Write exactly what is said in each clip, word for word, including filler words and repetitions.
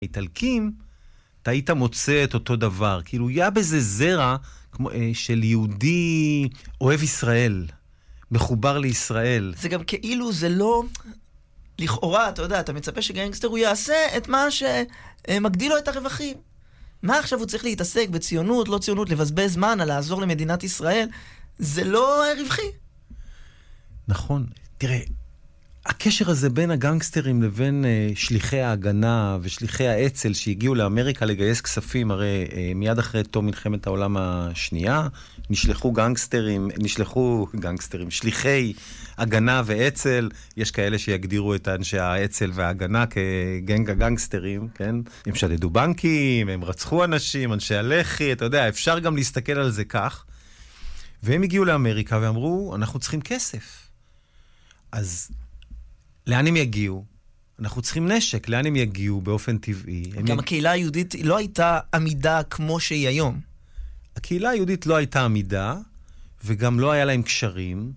איטלקים, אתה היית מוצא את אותו דבר. כאילו, היה בזה זרע כמו, של יהודי אוהב ישראל, מחובר לישראל. זה גם כאילו, זה לא... לכאורה, אתה יודע, אתה מצפה שגנגסטר הוא יעשה את מה שמגדיל לו את הרווחים. מה עכשיו הוא צריך להתעסק בציונות, לא ציונות, לבזבז זמן על לעזור למדינת ישראל? זה לא רווחי. נכון. תראה, הקשר הזה בין הגנגסטרים לבין uh, שליחי ההגנה ושליחי האצ"ל שהגיעו לאמריקה לגייס כספים, הרי uh, מיד אחרי תום מלחמת העולם השנייה, נשלחו גנגסטרים, נשלחו גנגסטרים, שליחי הגנה ואצ"ל, יש כאלה שיגדירו את אנשי האצ"ל וההגנה כגנג הגנגסטרים, כן? הם שדדו בנקים, הם רצחו אנשים, אנשי הלח"י, אתה יודע, אפשר גם להסתכל על זה כך. והם הגיעו לאמריקה ואמרו, אנחנו צריכים כסף. אז לאן הם יגיעו? אנחנו צריכים נשק, לאן הם יגיעו באופן טבעי? גם יג... הקהילה היהודית לא הייתה עמידה כמו שהיא היום. הקהילה היהודית לא הייתה עמידה, וגם לא היה להם קשרים,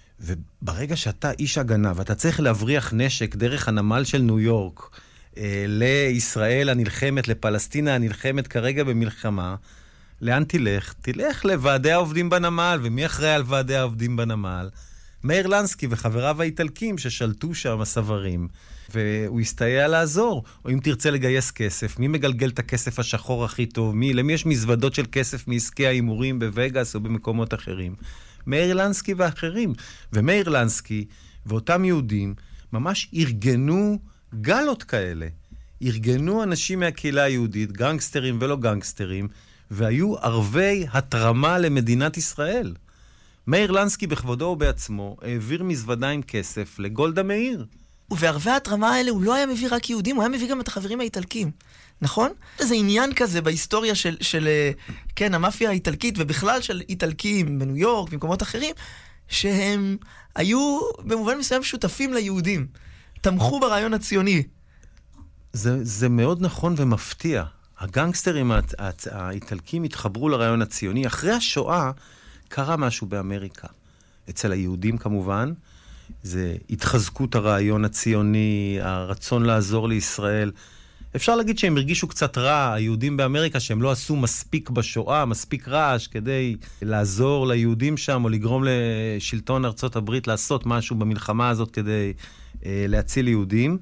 וברגע שאתה איש הגנה, ואתה צריך להבריח נשק דרך הנמל של ניו יורק, אה, לישראל הנלחמת, לפלסטינה הנלחמת כרגע במלחמה, לאן תלך? תלך לוועדי העובדים בנמל, ומי אחראי על ועדי העובדים בנמל? מאיר לנסקי וחבריו האיטלקים ששלטו שם הסברים, והוא הסתייע לעזור. או אם תרצה לגייס כסף, מי מגלגל את הכסף השחור הכי טוב? מי? למי יש מזוודות של כסף מעסקי האימורים בווגאס או במקומות אחרים? מאיר לנסקי ואחרים. ומאיר לנסקי ואותם יהודים ממש ארגנו גלות כאלה. ארגנו אנשים מהקהילה היהודית, גנגסטרים ולא גנגסטרים, והיו ערבי התרמה למדינת ישראל. מאיר לנסקי בכבודו ובעצמו העביר מזוודה עם כסף לגולדה מאיר. ובערבי התרמה האלה הוא לא היה מביא רק יהודים, הוא היה מביא גם את החברים האיטלקים. נכון? זה עניין כזה בהיסטוריה של, של כן, המאפיה האיטלקית, ובכלל של איטלקים בניו יורק, במקומות אחרים, שהם היו במובן מסוים שותפים ליהודים. תמכו ברעיון הציוני. זה, זה מאוד נכון ומפתיע. הגנגסטרים האיטלקים התחברו לרעיון הציוני. אחרי השואה קרה משהו באמריקה. אצל היהודים כמובן, זה התחזקות הרעיון הציוני, הרצון לעזור לישראל. אפשר להגיד שהם הרגישו קצת רע, היהודים באמריקה, שהם לא עשו מספיק בשואה, מספיק רעש, כדי לעזור ליהודים שם, או לגרום לשלטון ארצות הברית לעשות משהו במלחמה הזאת כדי אה, להציל יהודים.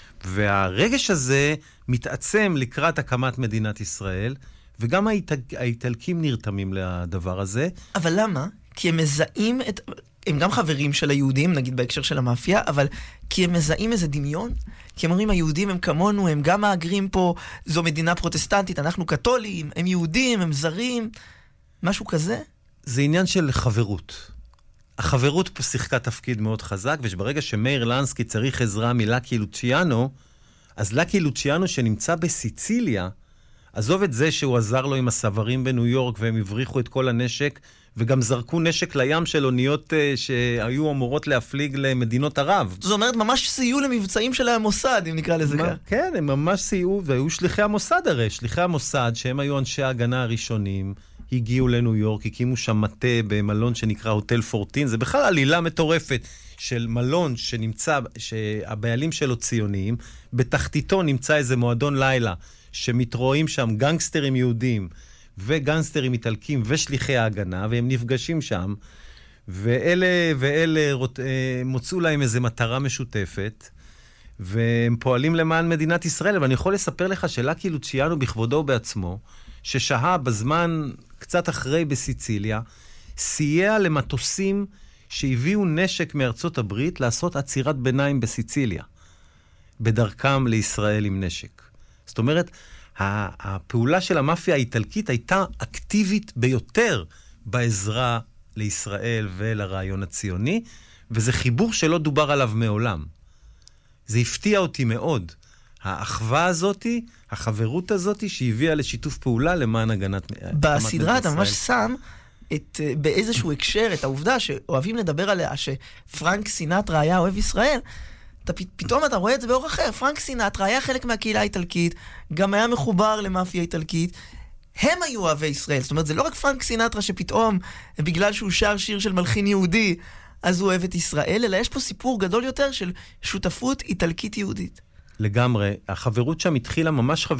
והרגש הזה מתעצם לקראת הקמת מדינת ישראל, וגם האיטל... האיטלקים נרתמים לדבר הזה. אבל למה? כי הם מזהים את... הם גם חברים של היהודים, נגיד בהקשר של המאפיה, אבל כי הם מזהים איזה דמיון, כי הם אומרים, היהודים הם כמונו, הם גם מאגרים פה, זו מדינה פרוטסטנטית, אנחנו קתולים, הם יהודים, הם זרים, משהו כזה? זה עניין של חברות. החברות פה שיחקה תפקיד מאוד חזק, ושברגע שמאיר לנסקי צריך עזרה מלאקי לוציאנו, אז לאקי לוציאנו שנמצא בסיציליה, עזוב את זה שהוא עזר לו עם הסברים בניו יורק, והם הבריחו את כל הנשק, וגם זרקו נשק לים של אוניות uh, שהיו אמורות להפליג למדינות ערב. זאת אומרת, ממש סייעו למבצעים של המוסד, אם נקרא לזה כך. כן, הם ממש סייעו, והיו שליחי המוסד הרי. שליחי המוסד, שהם היו אנשי ההגנה הראשונים, הגיעו לניו יורק, הקימו שם מטה במלון שנקרא הוטל פורטין. זה בכלל עלילה מטורפת של מלון שנמצא, שהבעלים שלו ציוניים, בתחתיתו נמצא איזה מועדון לילה, שמתרואים שם גנגסטרים יהודים, וגנגסטרים איטלקים ושליחי ההגנה, והם נפגשים שם, ואלה ואלה מוצאו להם איזו מטרה משותפת, והם פועלים למען מדינת ישראל. ואני יכול לספר לך שלאקי לוציאנו בכבודו בעצמו, ששהה בזמן קצת אחרי בסיציליה, סייע למטוסים שהביאו נשק מארצות הברית לעשות עצירת ביניים בסיציליה, בדרכם לישראל עם נשק. זאת אומרת, הפעולה של המאפיה האיטלקית הייתה אקטיבית ביותר בעזרה לישראל ולרעיון הציוני, וזה חיבור שלא דובר עליו מעולם. זה הפתיע אותי מאוד. האחווה הזאת, החברות הזאת, שהביאה לשיתוף פעולה למען הגנת מדינת ישראל. בסדרה אתה ממש שם את, באיזשהו הקשר את העובדה שאוהבים לדבר עליה, שפרנק סינטרה היה אוהב ישראל, אתה, פתאום אתה רואה את זה באור אחר. פרנק סינטרה היה חלק מהקהילה האיטלקית, גם היה מחובר למאפיה איטלקית, הם היו אוהבי ישראל. זאת אומרת, זה לא רק פרנק סינטרה שפתאום, בגלל שהוא שר שיר של מלחין יהודי, אז הוא אוהב את ישראל, אלא יש פה סיפור גדול יותר של שותפות איטלקית יהודית. לגמרי. החברות שם התחילה ממש חברות.